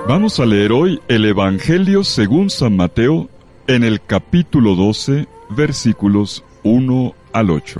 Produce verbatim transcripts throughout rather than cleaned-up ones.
Vamos a leer hoy el Evangelio según San Mateo en el capítulo doce, versículos uno al ocho.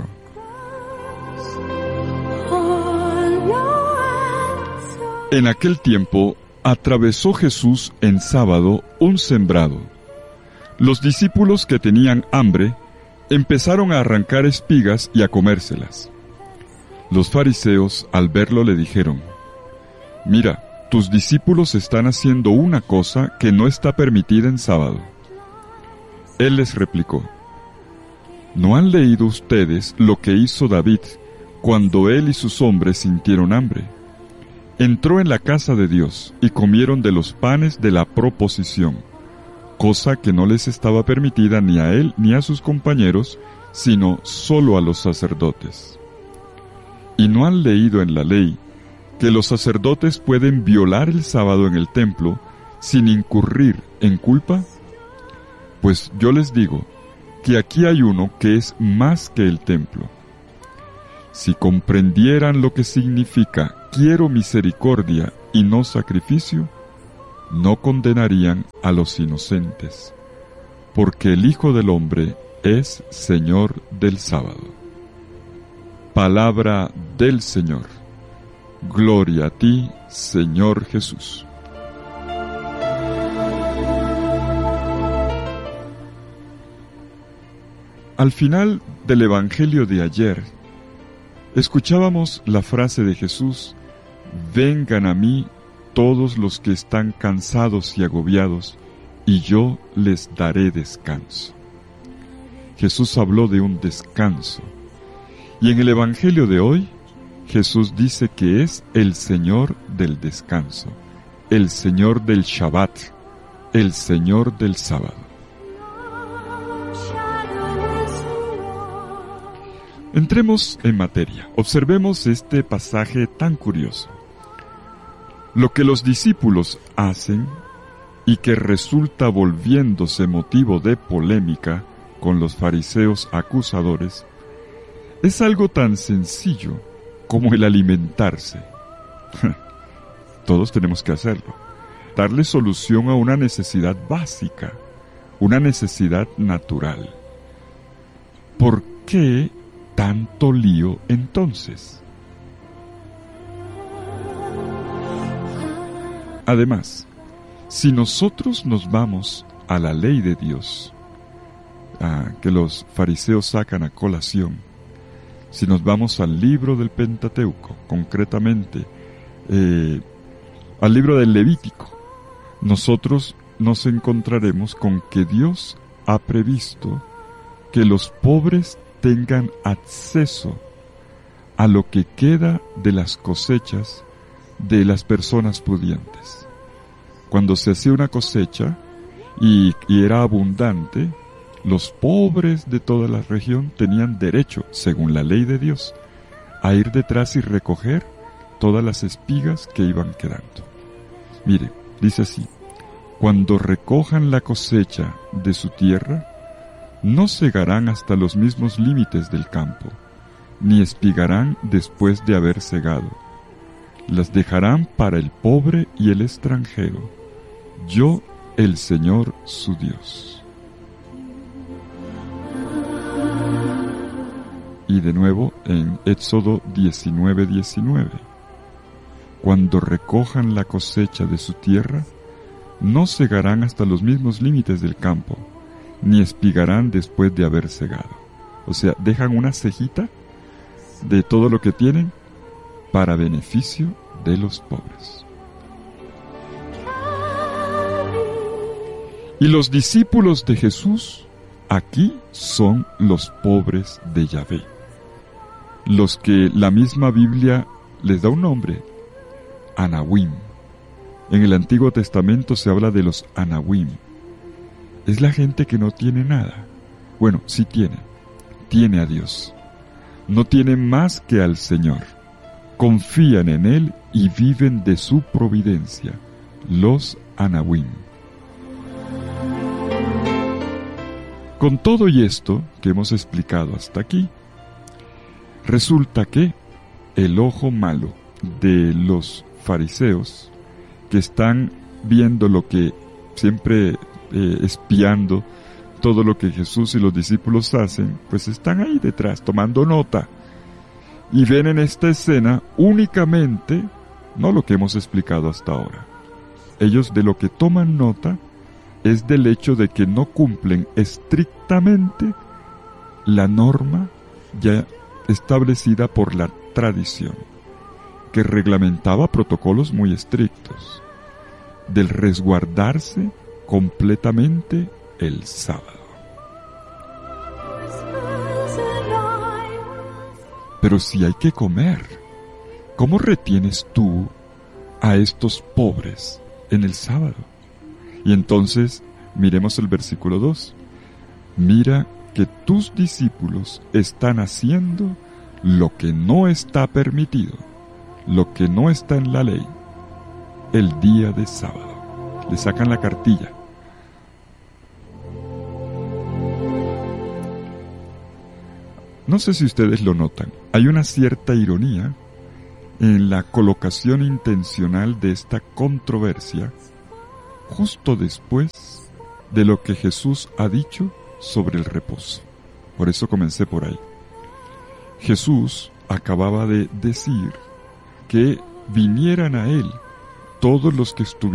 En aquel tiempo atravesó Jesús en sábado un sembrado. Los discípulos que tenían hambre empezaron a arrancar espigas y a comérselas. Los fariseos, al verlo, le dijeron: «Mira, tus discípulos están haciendo una cosa que no está permitida en sábado». Él les replicó: ¿No han leído ustedes lo que hizo David cuando él y sus hombres sintieron hambre? Entró en la casa de Dios y comieron de los panes de la proposición, cosa que no les estaba permitida ni a él ni a sus compañeros, sino solo a los sacerdotes. ¿Y no han leído en la ley que los sacerdotes pueden violar el sábado en el templo sin incurrir en culpa? Pues yo les digo que aquí hay uno que es más que el templo. Si comprendieran lo que significa quiero misericordia y no sacrificio, no condenarían a los inocentes, porque el Hijo del Hombre es Señor del sábado. Palabra del Señor. Gloria a ti, Señor Jesús. Al final del Evangelio de ayer, escuchábamos la frase de Jesús: «Vengan a mí todos los que están cansados y agobiados, y yo les daré descanso». Jesús habló de un descanso. Y en el Evangelio de hoy, Jesús dice que es el Señor del descanso, el Señor del Shabbat, el Señor del sábado. Entremos en materia. Observemos este pasaje tan curioso. Lo que los discípulos hacen y que resulta volviéndose motivo de polémica con los fariseos acusadores es algo tan sencillo como el alimentarse. Todos tenemos que hacerlo. Darle solución a una necesidad básica, una necesidad natural. ¿Por qué tanto lío entonces? Además, si nosotros nos vamos a la ley de Dios, a que los fariseos sacan a colación, si nos vamos al libro del Pentateuco, concretamente eh, al libro del Levítico, nosotros nos encontraremos con que Dios ha previsto que los pobres tengan acceso a lo que queda de las cosechas de las personas pudientes. Cuando se hacía una cosecha y, y era abundante, los pobres de toda la región tenían derecho, según la ley de Dios, a ir detrás y recoger todas las espigas que iban quedando. Mire, dice así: cuando recojan la cosecha de su tierra, no segarán hasta los mismos límites del campo, ni espigarán después de haber segado. Las dejarán para el pobre y el extranjero, yo, el Señor su Dios. Y de nuevo en Éxodo diecinueve diecinueve. Cuando recojan la cosecha de su tierra, no segarán hasta los mismos límites del campo, ni espigarán después de haber segado. O sea, dejan una cejita de todo lo que tienen para beneficio de los pobres. Y los discípulos de Jesús aquí son los pobres de Yahvé, los que la misma Biblia les da un nombre: Anahuim. En el Antiguo Testamento se habla de los Anahuim. Es la gente que no tiene nada. Bueno, sí tiene. Tiene a Dios. No tiene más que al Señor. Confían en Él y viven de su providencia. Los Anahuim. Con todo y esto que hemos explicado hasta aquí, resulta que el ojo malo de los fariseos, que están viendo lo que, siempre eh, espiando todo lo que Jesús y los discípulos hacen, pues están ahí detrás tomando nota y ven en esta escena únicamente, no lo que hemos explicado hasta ahora. Ellos de lo que toman nota es del hecho de que no cumplen estrictamente la norma ya establecida por la tradición, que reglamentaba protocolos muy estrictos, del resguardarse completamente el sábado. Pero si hay que comer, ¿cómo retienes tú a estos pobres en el sábado? Y entonces, miremos el versículo dos. Mira que tus discípulos están haciendo lo que no está permitido, lo que no está en la ley, el día de sábado. Le sacan la cartilla. No sé si ustedes lo notan, hay una cierta ironía en la colocación intencional de esta controversia justo después de lo que Jesús ha dicho sobre el reposo. Por eso comencé por ahí. Jesús acababa de decir que vinieran a Él todos los que estuvieran